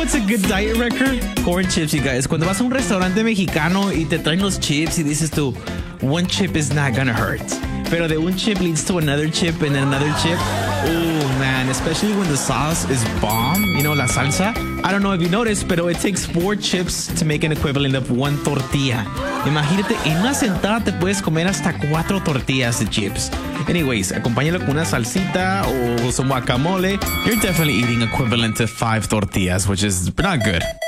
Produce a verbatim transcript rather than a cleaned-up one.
what's a good diet record? Corn chips, you guys. Cuando vas a un restaurante mexicano y te traen los chips y dices tú, one chip is not gonna hurt. Pero de un chip leads to another chip and then another chip. Oh, man. Especially when the sauce is bomb. You know, la salsa. I don't know if you noticed, pero it takes four chips to make an equivalent of one tortilla. Imagínate, en una sentada te puedes comer hasta cuatro tortillas de chips. Anyways, acompáñalo con una salsita o some guacamole. You're definitely eating equivalent to five tortillas, which is not good.